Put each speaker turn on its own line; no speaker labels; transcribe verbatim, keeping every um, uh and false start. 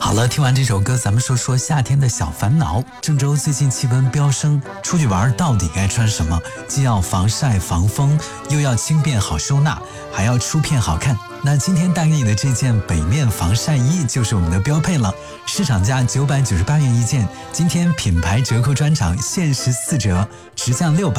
好了，听完这首歌，咱们说说夏天的小烦恼。郑州最近气温飙升，出去玩到底该穿什么？既要防晒防风，又要轻便好收纳，还要出片好看。那今天带给你的这件北面防晒衣就是我们的标配了，市场价九百九十八元一件，今天品牌折扣专场限时四折，直降六百。